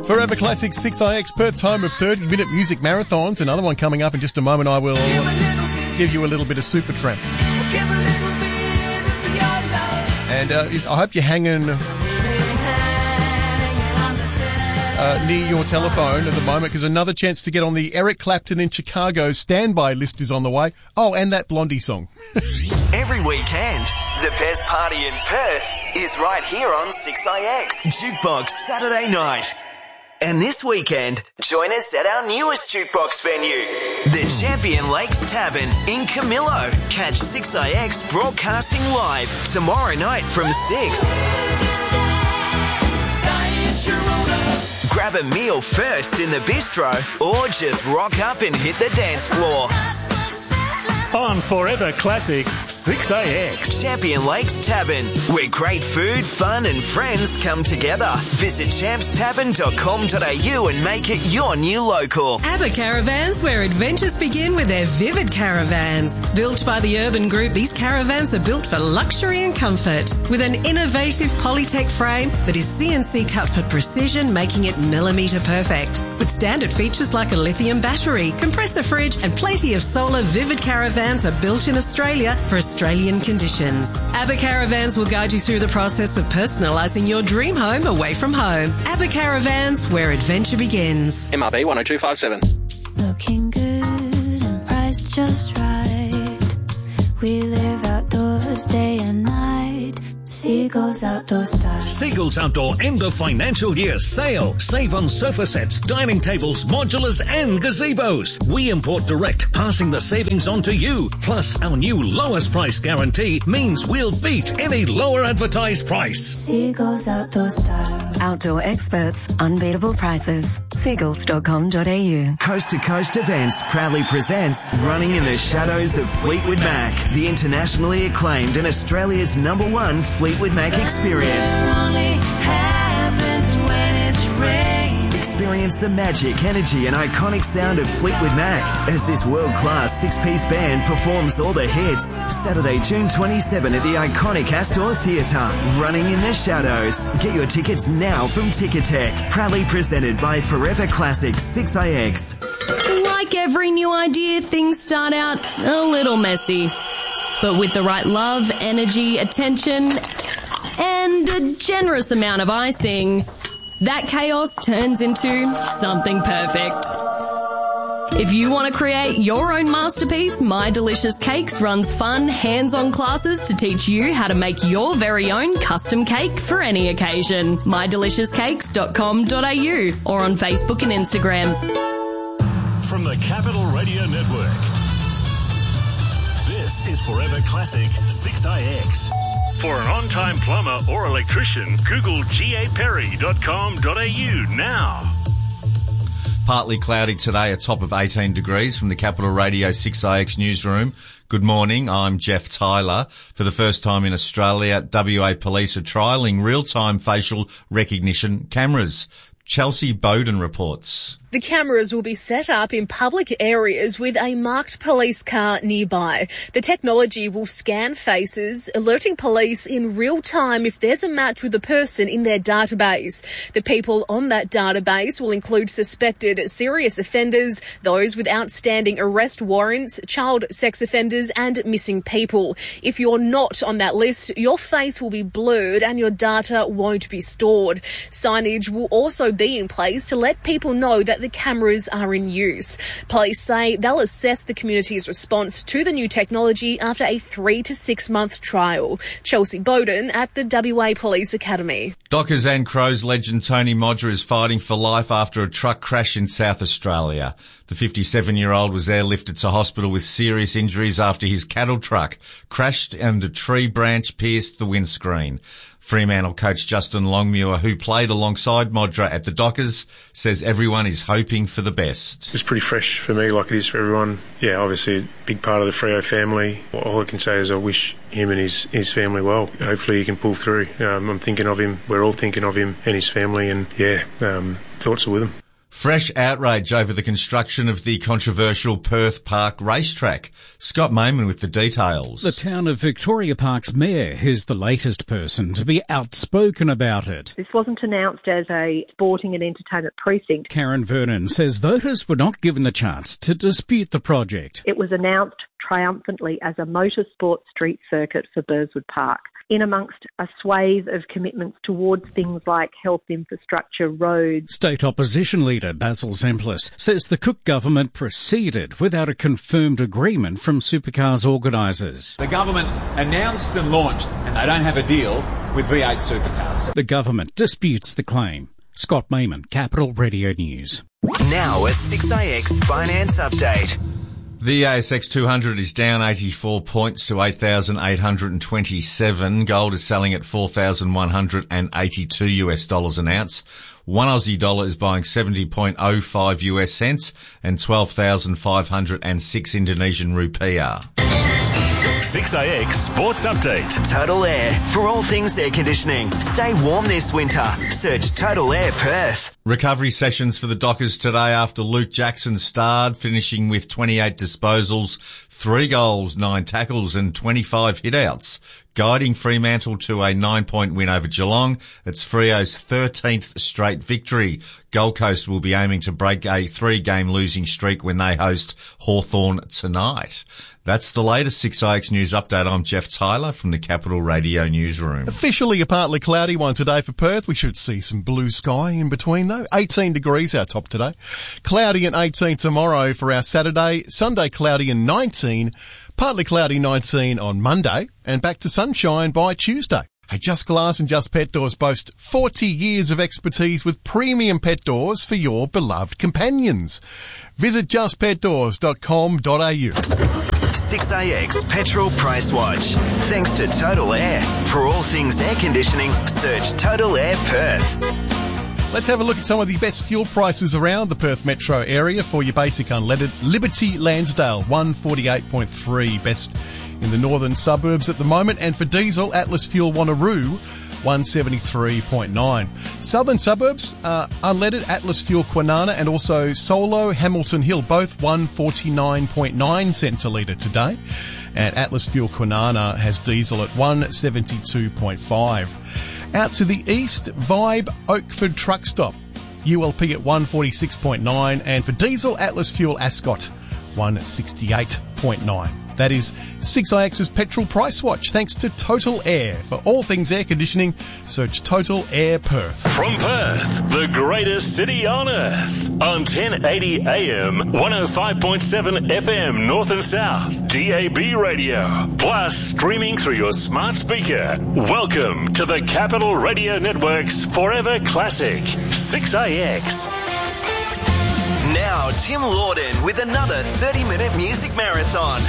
Forever Classic 6IX per time of 30-minute music marathons. Another one coming up in just a moment. I will give you a little bit of Supertramp. And I hope you're hanging near your telephone at the moment, because another chance to get on the Eric Clapton in Chicago standby list is on the way. Oh, and that Blondie song. Every weekend, the best party in Perth is right here on 6IX Jukebox Saturday night. And this weekend, join us at our newest jukebox venue, the Champion Lakes Tavern in Camillo. Catch 6IX broadcasting live tomorrow night from 6. Grab a meal first in the bistro or just rock up and hit the dance floor. On Forever Classic 6AX. Champion Lakes Tavern, where great food, fun and friends come together. Visit champstavern.com.au and make it your new local. ABBA Caravans, where adventures begin with their Vivid Caravans. Built by the Urban Group, these caravans are built for luxury and comfort. With an innovative Polytech frame that is CNC cut for precision, making it millimetre perfect. With standard features like a lithium battery, compressor fridge and plenty of solar, Vivid Caravans are built in Australia for Australian conditions. ABBA Caravans will guide you through the process of personalising your dream home away from home. ABBA Caravans, where adventure begins. MRB 10257. Looking good and priced just right. We live outdoors day and night. Seagulls Outdoor Style. Seagulls Outdoor end of financial year sale. Save on sofa sets, dining tables, modulars and gazebos. We import direct, passing the savings on to you. Plus, our new lowest price guarantee means we'll beat any lower advertised price. Seagulls Outdoor Style. Outdoor experts, unbeatable prices. Seagulls.com.au. Coast to Coast Events proudly presents Running in the Shadows of Fleetwood Mac, the internationally acclaimed and Australia's #1 Fleetwood Mac experience. Experience the magic, energy and iconic sound of Fleetwood Mac as this world-class six-piece band performs all the hits. Saturday, June 27 at the iconic Astor Theatre. Running in the Shadows. Get your tickets now from Ticketek. Proudly presented by Forever Classic 6IX. Like every new idea, things start out a little messy. But with the right love, energy, attention, and a generous amount of icing, that chaos turns into something perfect. If you want to create your own masterpiece, My Delicious Cakes runs fun, hands-on classes to teach you how to make your very own custom cake for any occasion. mydeliciouscakes.com.au or on Facebook and Instagram. From the Capital Radio Network, this is Forever Classic 6IX. For an on-time plumber or electrician, Google gaperry.com.au now. Partly cloudy today, a top of 18 degrees from the Capital Radio 6IX newsroom. Good morning, I'm Jeff Tyler. For the first time in Australia, WA Police are trialling real-time facial recognition cameras. Chelsea Bowden reports. The cameras will be set up in public areas with a marked police car nearby. The technology will scan faces, alerting police in real time if there's a match with a person in their database. The people on that database will include suspected serious offenders, those with outstanding arrest warrants, child sex offenders and missing people. If you're not on that list, your face will be blurred and your data won't be stored. Signage will also be in place to let people know that the cameras are in use. Police say they'll assess the community's response to the new technology after a 3 to 6 month trial. Chelsea Bowden at the WA Police Academy. Dockers and Crows legend Tony Modra is fighting for life after a truck crash in South Australia. The 57-year-old was airlifted to hospital with serious injuries after his cattle truck crashed and a tree branch pierced the windscreen. Fremantle coach Justin Longmuir, who played alongside Modra at the Dockers, says everyone is hoping for the best. It's pretty fresh for me like it is for everyone. Yeah, obviously a big part of the Freo family. All I can say is I wish him and his family well. Hopefully he can pull through. I'm thinking of him. We're all thinking of him and his family, and thoughts are with him. Fresh outrage over the construction of the controversial Perth Park racetrack. Scott Mayman with the details. The town of Victoria Park's mayor is the latest person to be outspoken about it. This wasn't announced as a sporting and entertainment precinct. Karen Vernon says voters were not given the chance to dispute the project. It was announced triumphantly as a motorsport street circuit for Burswood Park, in amongst a swathe of commitments towards things like health infrastructure, roads. State opposition leader Basil Zemplis says the Cook government proceeded without a confirmed agreement from Supercars organisers. The government announced and launched, and they don't have a deal with V8 Supercars. The government disputes the claim. Scott Mayman, Capital Radio News. Now a 6AX Finance Update. The ASX 200 is down 84 points to 8,827. Gold is selling at $4,182 an ounce. One Aussie dollar is buying 70.05 US cents and 12,506 Indonesian rupiah. 6AX Sports Update. Total Air. For all things air conditioning. Stay warm this winter. Search Total Air Perth. Recovery sessions for the Dockers today after Luke Jackson starred, finishing with 28 disposals, 3 goals, 9 tackles and 25 hitouts, guiding Fremantle to a 9-point win over Geelong. It's Freo's 13th straight victory. Gold Coast will be aiming to break a 3-game losing streak when they host Hawthorn tonight. That's the latest 6AX News Update. I'm Jeff Tyler from the Capital Radio Newsroom. Officially a partly cloudy one today for Perth. We should see some blue sky in between though. 18 degrees our top today. Cloudy and 18 tomorrow for our Saturday. Sunday cloudy and 19. Partly cloudy 19 on Monday. And back to sunshine by Tuesday. Hey, Just Glass and Just Pet Doors boast 40 years of expertise with premium pet doors for your beloved companions. Visit justpetdoors.com.au. 6AX Petrol Price Watch. Thanks to Total Air. For all things air conditioning, search Total Air Perth. Let's have a look at some of the best fuel prices around the Perth metro area for your basic unleaded. Liberty Lansdale, 148.3, best in the northern suburbs at the moment. And for diesel, Atlas Fuel Wanneroo, 173.9. Southern suburbs, unleaded, Atlas Fuel Kwinana and also Solo Hamilton Hill, both 149.9 cents a litre today. And Atlas Fuel Kwinana has diesel at 172.5. Out to the east, Vibe Oakford Truck Stop, ULP at 146.9. And for diesel, Atlas Fuel Ascot, 168.9. That is 6AX's Petrol Price Watch, thanks to Total Air. For all things air conditioning, search Total Air Perth. From Perth, the greatest city on earth. On 1080 AM, 105.7 FM North and South, DAB radio. Plus, streaming through your smart speaker. Welcome to the Capital Radio Network's Forever Classic, 6AX. Now, Tim Lawden with another 30-minute music marathon.